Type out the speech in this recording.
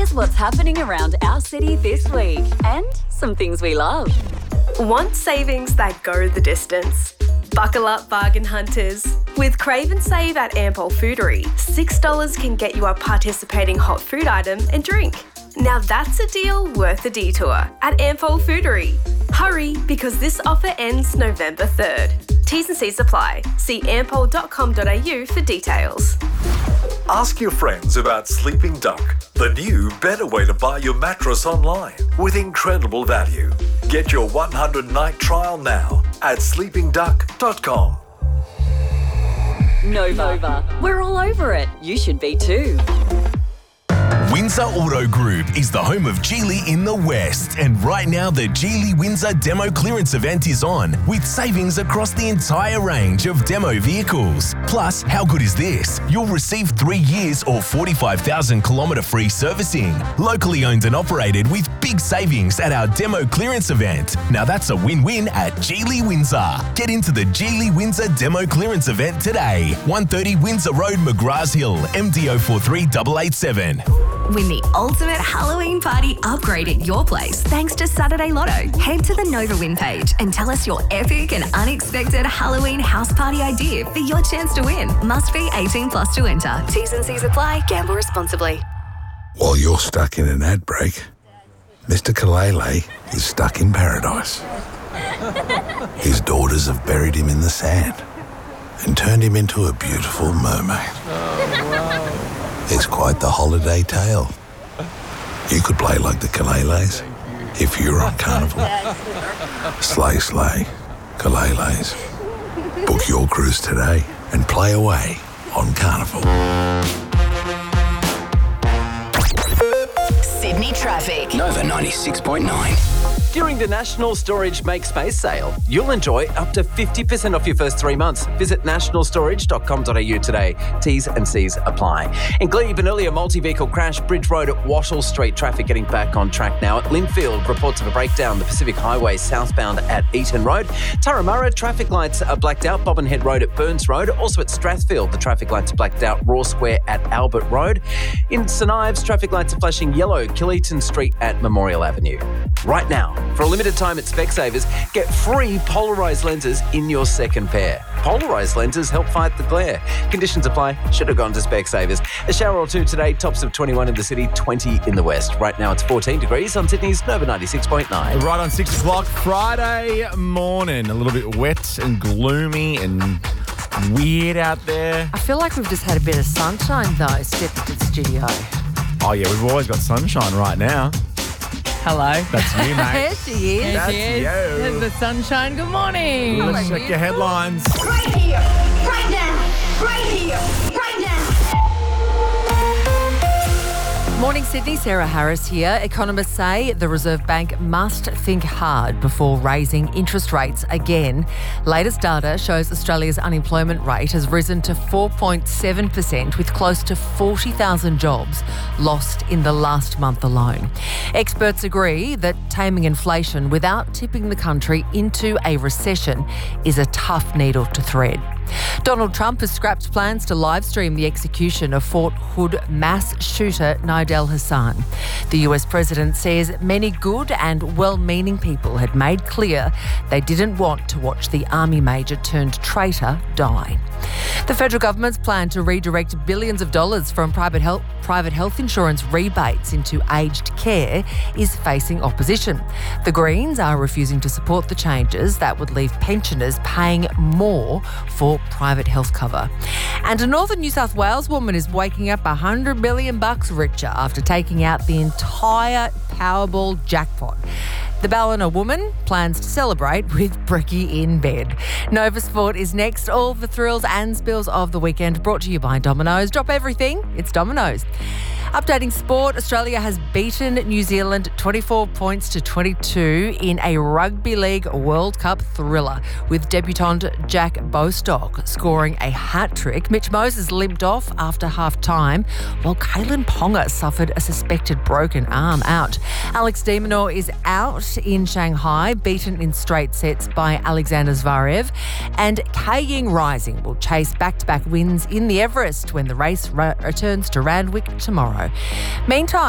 Here's what's happening around our city this week and some things we love. Want savings that go the distance? Buckle up, bargain hunters. With Crave and Save at Ampol Foodery, $6 can get you a participating hot food item and drink. Now that's a deal worth a detour at Ampol Foodery. Hurry, because this offer ends November 3rd. T's and C's apply. See ampol.com.au for details. Ask your friends about Sleeping Duck, the new, better way to buy your mattress online with incredible value. Get your 100-night trial now at sleepingduck.com. Nova. We're all over it. You should be too. Windsor Auto Group is the home of Geely in the West, and right now the Geely Windsor Demo Clearance event is on, with savings across the entire range of demo vehicles. Plus, how good is this? You'll receive 3 years or 45,000 kilometre free servicing, locally owned and operated with big savings at our Demo Clearance event. Now that's a win-win at Geely Windsor. Get into the Geely Windsor Demo Clearance event today. 130 Windsor Road, McGraths Hill, MDO 43887. Win the ultimate Halloween party upgrade at your place thanks to Saturday Lotto. Head to the Nova Win page and tell us your epic and unexpected Halloween house party idea for your chance to win. Must be 18 plus to enter. T's and C's apply. Gamble responsibly. While you're stuck in an ad break, Mr. Kalele is stuck in paradise. His daughters have buried him in the sand and turned him into a beautiful mermaid. It's quite the holiday tale. You could play like the Kaleles if you were on Carnival. Slay, slay, Kaleles. Book your cruise today and play away on Carnival. Sydney traffic. Nova 96.9. During the National Storage Make Space sale, you'll enjoy up to 50% off your first 3 months. Visit nationalstorage.com.au today. T's and C's apply. In Glebe, an earlier multi-vehicle crash, Bridge Road at Wattle Street. Traffic getting back on track now. At Linfield, reports of a breakdown. The Pacific Highway southbound at Eaton Road. Turramurra, traffic lights are blacked out. Bobbin Head Road at Burns Road. Also at Strathfield, the traffic lights are blacked out. Raw Square at Albert Road. In St Ives, traffic lights are flashing yellow. Killeaton Street at Memorial Avenue. Right now, for a limited time at Specsavers, get free polarised lenses in your second pair. Polarised lenses help fight the glare. Conditions apply. Should have gone to Specsavers. A shower or two today, tops of 21 in the city, 20 in the west. Right now it's 14 degrees on Sydney's Nova 96.9. Right on 6 o'clock, Friday morning. A little bit wet and gloomy and weird out there. I feel like we've just had a bit of sunshine though, step into the studio. Oh yeah, we've always got sunshine right now. Hello. That's you, mate. Here she is. That's There she is. you. There's the sunshine. Good morning. Let's check your headlines. Right here, right now, right here, right now. Morning Sydney, Sarah Harris here. Economists say the Reserve Bank must think hard before raising interest rates again. Latest data shows Australia's unemployment rate has risen to 4.7%, with close to 40,000 jobs lost in the last month alone. Experts agree that taming inflation without tipping the country into a recession is a tough needle to thread. Donald Trump has scrapped plans to live stream the execution of Fort Hood mass shooter Nidal Hassan. The US president says many good and well-meaning people had made clear they didn't want to watch the army major turned traitor die. The federal government's plan to redirect billions of dollars from private health insurance rebates into aged care is facing opposition. The Greens are refusing to support the changes that would leave pensioners paying more for private health cover. And a northern New South Wales woman is waking up $100 million richer after taking out the entire Powerball jackpot. The Ballina woman plans to celebrate with brekkie in bed. Nova Sport is next. All the thrills and spills of the weekend brought to you by Domino's. Drop everything, it's Domino's. Updating sport, Australia has beaten New Zealand 24 points to 22 in a Rugby League World Cup thriller, with debutant Jack Bostock scoring a hat-trick. Mitch Moses limped off after half-time, while Kalen Ponga suffered a suspected broken arm out. Alex de Minaur is out in Shanghai, beaten in straight sets by Alexander Zverev, and Kai Ying Rising will chase back-to-back wins in the Everest when the race returns to Randwick tomorrow. Meantime,